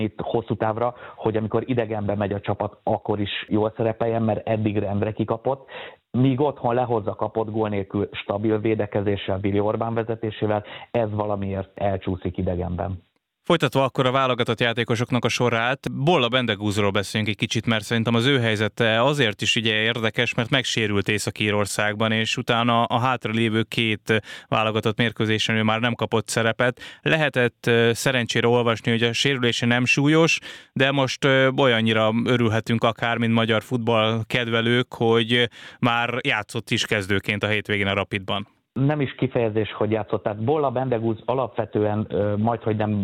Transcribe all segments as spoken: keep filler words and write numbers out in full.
itt hosszú távra, hogy amikor idegenbe megy a csapat, akkor is jól szerepeljen, mert eddig rendre kikapott, míg otthon lehozza kapott gól nélkül stabil védekezéssel, Willi Orbán vezetésével, ez valamiért elcsúszik idegenben. Folytatva akkor a válogatott játékosoknak a sorát, Bolla Bendegúzról beszéljünk egy kicsit, mert szerintem az ő helyzete azért is ugye érdekes, mert megsérült Észak-Írországban, és utána a hátralévő két válogatott mérkőzésen ő már nem kapott szerepet. Lehetett szerencsére olvasni, hogy a sérülése nem súlyos, de most olyannyira örülhetünk akár, mint magyar futball kedvelők, hogy már játszott is kezdőként a hétvégén a Rapidban. Nem is kifejezés, hogy játszott. Tehát Bolla Bendegúz alapvetően majdhogy nem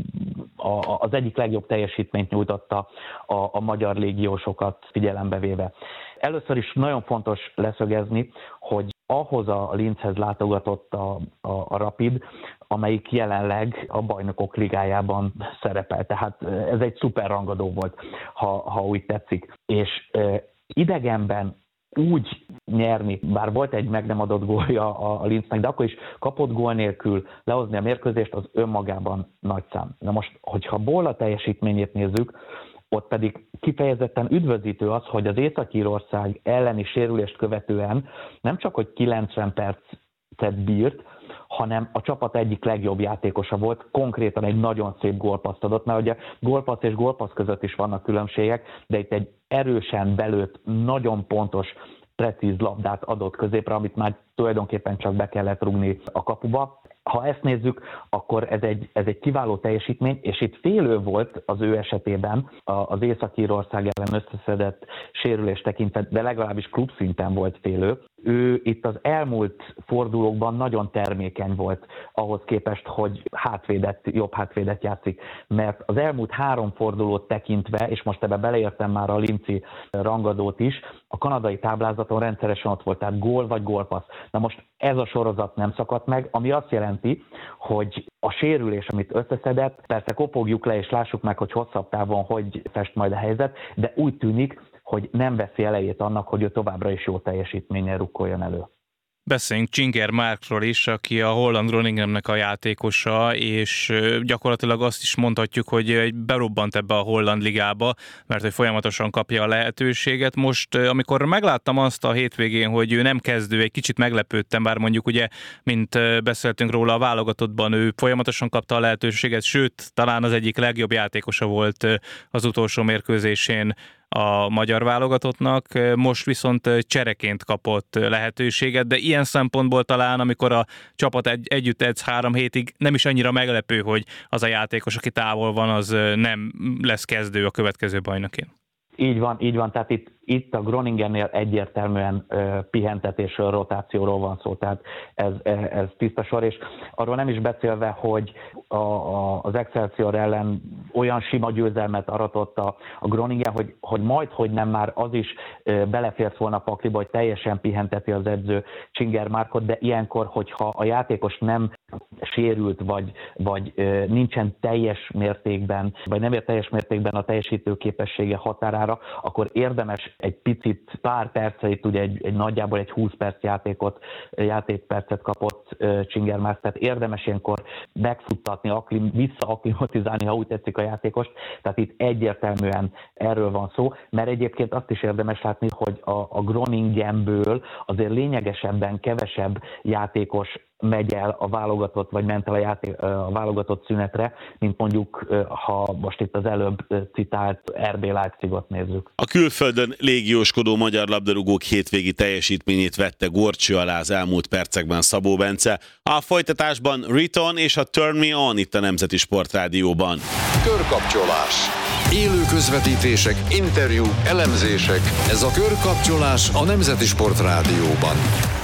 az egyik legjobb teljesítményt nyújtotta a, a magyar légiósokat figyelembe véve. Először is nagyon fontos leszögezni, hogy ahhoz a Linzhez látogatott a, a, a Rapid, amelyik jelenleg a Bajnokok Ligájában szerepel. Tehát ez egy szuper rangadó volt, ha, ha úgy tetszik. És e, idegenben úgy nyerni, bár volt egy meg nem adott gólja a Linznek, de akkor is kapott gól nélkül lehozni a mérkőzést, az önmagában nagy szám. Na most, hogyha Bolla teljesítményét nézzük, ott pedig kifejezetten üdvözítő az, hogy az Észak-Írország elleni sérülést követően nem csak, hogy kilencven percet bírt, hanem a csapat egyik legjobb játékosa volt, konkrétan egy nagyon szép gólpasszt adott, mert ugye gólpassz és gólpassz között is vannak különbségek, de itt egy erősen belőtt, nagyon pontos, precíz labdát adott középre, amit már tulajdonképpen csak be kellett rúgni a kapuba. Ha ezt nézzük, akkor ez egy, ez egy kiváló teljesítmény, és itt félő volt az ő esetében az Észak-Írország ellen összeszedett sérülés tekintve, de legalábbis klubszinten volt félő. Ő itt az elmúlt fordulókban nagyon termékeny volt ahhoz képest, hogy hátvédet, jobb hátvédet játszik, mert az elmúlt három fordulót tekintve, és most ebbe beleértem már a linci rangadót is, a kanadai táblázaton rendszeresen ott volt, tehát gól vagy gólpassz. Na most ez a sorozat nem szakadt meg, ami azt jelenti, hogy a sérülés, amit összeszedett, persze kopogjuk le és lássuk meg, hogy hosszabb távon hogy fest majd a helyzet, de úgy tűnik, hogy nem veszi elejét annak, hogy ő továbbra is jó teljesítménnyel rukkoljon elő. Beszéljünk Csinger Márkról is, aki a holland Groningennek a játékosa, és gyakorlatilag azt is mondhatjuk, hogy berobbant ebbe a holland ligába, mert hogy folyamatosan kapja a lehetőséget. Most, amikor megláttam azt a hétvégén, hogy ő nem kezdő, egy kicsit meglepődtem, bár mondjuk ugye, mint beszéltünk róla a válogatottban, ő folyamatosan kapta a lehetőséget, sőt, talán az egyik legjobb játékosa volt az utolsó mérkőzésén a magyar válogatottnak, most viszont csereként kapott lehetőséget, de ilyen szempontból talán, amikor a csapat egy, együtt edz három hétig, nem is annyira meglepő, hogy az a játékos, aki távol van, az nem lesz kezdő a következő bajnokén. Így van, így van, tehát itt, itt a Groningennél egyértelműen uh, pihentetésről, rotációról van szó, tehát ez, ez tiszta sor, és arról nem is beszélve, hogy a, a, az Excelsior ellen olyan sima győzelmet aratott a, a Groningen, hogy, hogy majd, hogy nem már az is uh, belefért volna a pakliba, hogy teljesen pihenteti az edző Csinger Márkot, de ilyenkor, hogyha a játékos nem sérült, vagy, vagy uh, nincsen teljes mértékben, vagy nem ér teljes mértékben a teljesítő képessége határára, akkor érdemes egy picit, pár perceit, ugye egy, egy nagyjából egy húsz perc játékot, játékpercet kapott uh, Csinger Márk, tehát érdemes ilyenkor megfuttatni, aklim, visszaaklimatizálni, ha úgy tetszik a játékost, tehát itt egyértelműen erről van szó, mert egyébként azt is érdemes látni, hogy a, a Groningenből azért lényegesebben kevesebb játékos megy el a válogatott, vagy ment el a, játék, a válogatott szünetre, mint mondjuk, ha most itt az előbb citált er bé Leipzigot nézzük. A külföldön légióskodó magyar labdarúgók hétvégi teljesítményét vette górcső alá az elmúlt percekben Szabó Bence. A folytatásban Riton és a Turn Me On itt a Nemzeti Sportrádióban. Körkapcsolás. Élő közvetítések, interjú, elemzések. Ez a Körkapcsolás a Nemzeti Sportrádióban.